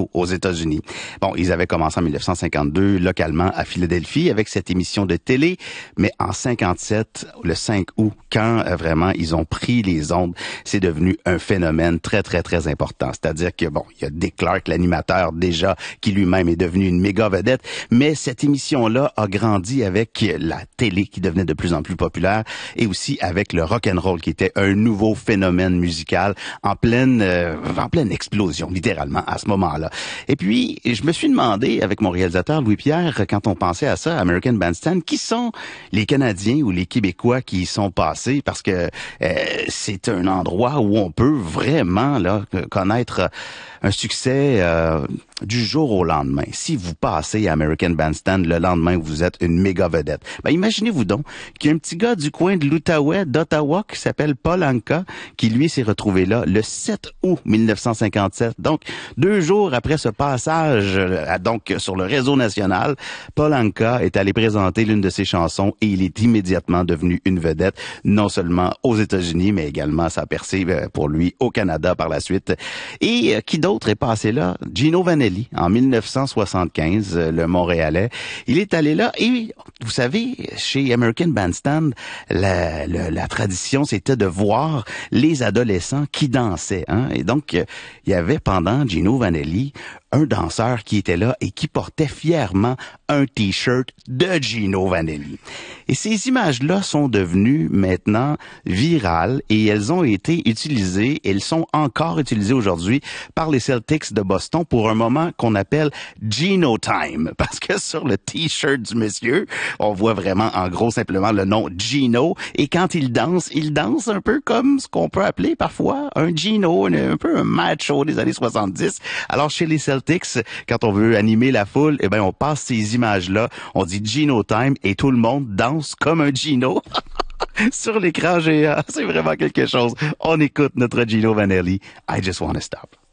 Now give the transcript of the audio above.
aux États-Unis. Bon, ils avaient commencé en 1952 localement à Philadelphie avec cette émission de télé, mais en 57, le 5 août, quand vraiment ils ont pris les ondes, c'est devenu un phénomène très, très, très important. C'est-à-dire que, bon, il y a Dick Clark, l'animateur déjà, qui lui-même est devenu une méga vedette, mais cette émission-là a grandi avec la télé qui devenait de plus en plus populaire et aussi avec le rock'n'roll qui était un nouveau phénomène musical en pleine explosion, littéralement, à ce moment-là. Et puis, je me suis demandé, avec mon réalisateur Louis-Pierre, quand on pensait à ça, American Bandstand, qui sont les Canadiens ou les Québécois qui y sont passés, parce que c'est un endroit où on peut vraiment là connaître un succès du jour au lendemain. Si vous passez à American Bandstand le lendemain, vous êtes une méga vedette. Ben, imaginez-vous donc qu'il y a un petit gars du coin de l'Outaouais, d'Ottawa, qui s'appelle Paul Anka, qui lui s'est retrouvé là le 7 août 1957. Donc, 2 jours après ce passage donc sur le réseau national, Paul Anka est allé présenter l'une de ses chansons et il est immédiatement devenu une vedette, non seulement aux États-Unis, mais également ça a percé pour lui au Canada par la suite. Et qui d'autre est passé là? Gino Vanelli, en 1975, le Montréalais. Il est allé là et, vous savez, chez American Bandstand, la tradition, c'était de voir les adolescents qui dansaient. Hein? Et donc, il y avait pendant Gino Vanelli un danseur qui était là et qui portait fièrement un T-shirt de Gino Vanelli. Et ces images-là sont devenues maintenant virales et elles ont été utilisées, elles sont encore utilisées aujourd'hui par les Celtics de Boston pour un moment qu'on appelle Gino Time. Parce que sur le T-shirt du monsieur, on voit vraiment en gros simplement le nom Gino. Et quand il danse un peu comme ce qu'on peut appeler parfois un Gino, un peu un macho des années 70. Alors chez les Celtics, quand on veut animer la foule, eh ben on passe ces images-là, on dit Gino Time et tout le monde danse comme un Gino sur l'écran géant. C'est vraiment quelque chose. On écoute notre Gino Vanelli. I just wanna stop.